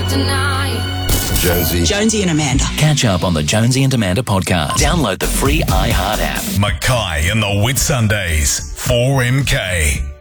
tonight. Jonesy and Amanda. Catch up on the Jonesy and Amanda podcast. Download the free iHeart app. Mackay and the Whitsundays. 4MK.